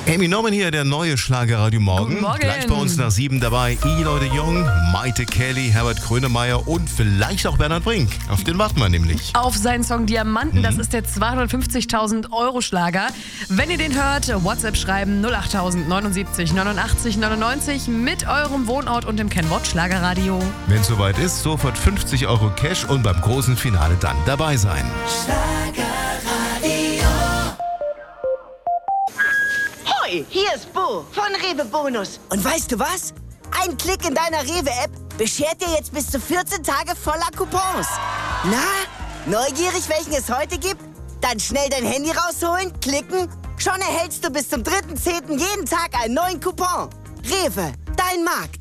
Amy Norman hier, der neue Schlagerradio Morgen. Guten Morgen. Gleich bei uns nach 7 dabei Eloy de Jong, Maite Kelly, Herbert Grönemeyer und vielleicht auch Bernhard Brink. Auf den warten wir nämlich. Auf seinen Song Diamanten, das ist der 250.000 Euro Schlager. Wenn ihr den hört, WhatsApp schreiben 08000 79 89 99 mit eurem Wohnort und dem Kennwort Schlagerradio. Wenn es soweit ist, sofort 50 Euro Cash und beim großen Finale dann dabei sein. Hoi, hier ist Bo von Rewe Bonus. Und weißt du was? Ein Klick in deiner Rewe-App beschert dir jetzt bis zu 14 Tage voller Coupons. Na, neugierig, welchen es heute gibt? Dann schnell dein Handy rausholen, klicken. Schon erhältst du bis zum 3.10. jeden Tag einen neuen Coupon. Rewe, dein Markt.